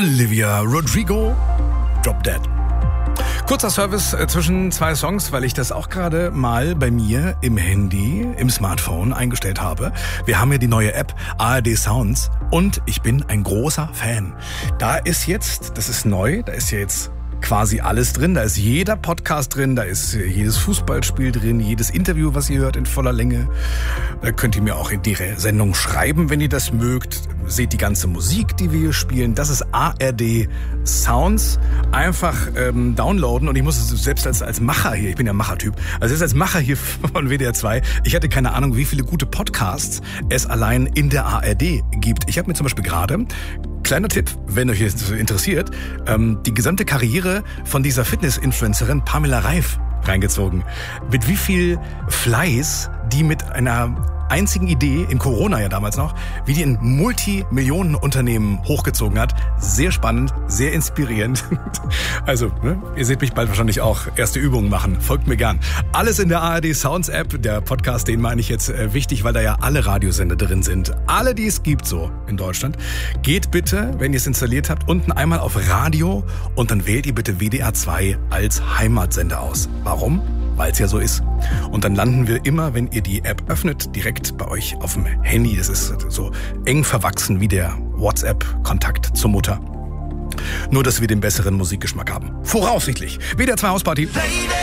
Olivia Rodrigo, Drop Dead. Kurzer Service zwischen zwei Songs, weil ich das auch gerade mal bei mir im Handy, im Smartphone eingestellt habe. Wir haben ja die neue App ARD Sounds und ich bin ein großer Fan. Da ist jetzt, das ist neu, da ist ja jetzt quasi alles drin. Da ist jeder Podcast drin, da ist jedes Fußballspiel drin, jedes Interview, was ihr hört, in voller Länge. Da könnt ihr mir auch in die Sendung schreiben, wenn ihr das mögt. Seht die ganze Musik, die wir hier spielen. Das ist ARD Sounds. Einfach downloaden. Und ich muss es selbst als Macher hier, ich bin ja Machertyp, also jetzt als Macher hier von WDR 2, ich hatte keine Ahnung, wie viele gute Podcasts es allein in der ARD gibt. Ich habe mir zum Beispiel gerade, kleiner Tipp, wenn euch das interessiert, die gesamte Karriere von dieser Fitness-Influencerin Pamela Reif reingezogen. Mit wie viel Fleiß die mit einer einzigen Idee, in Corona ja damals noch, wie die ein Multimillionen-Unternehmen hochgezogen hat. Sehr spannend, sehr inspirierend. Also, ihr seht mich bald wahrscheinlich auch erste Übungen machen. Folgt mir gern. Alles in der ARD Sounds App. Der Podcast, den meine ich jetzt wichtig, weil da ja alle Radiosender drin sind. Alle, die es gibt so in Deutschland. Geht bitte, wenn ihr es installiert habt, unten einmal auf Radio und dann wählt ihr bitte WDR 2 als Heimatsender aus. Warum? Weil es ja so ist. Und dann landen wir immer, wenn ihr die App öffnet, direkt bei euch auf dem Handy. Das ist so eng verwachsen wie der WhatsApp-Kontakt zur Mutter. Nur, dass wir den besseren Musikgeschmack haben. Voraussichtlich. WDR 2 Hausparty.